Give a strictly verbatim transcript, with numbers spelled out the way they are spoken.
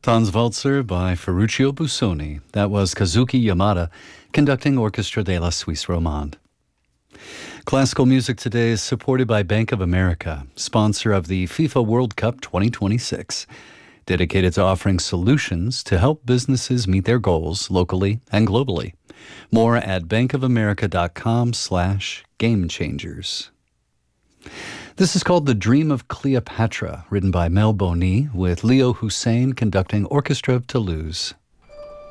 Tanzwalzer by Ferruccio Busoni. That was Kazuki Yamada conducting Orchestra de la Suisse Romande. Classical music today is supported by Bank of America, sponsor of the FIFA World Cup twenty twenty-six, dedicated to offering solutions to help businesses meet their goals locally and globally. More at bankofamerica.com slash game changers. This is called The Dream of Cleopatra, written by Mel Boni, with Leo Hussein conducting Orchestra of Toulouse.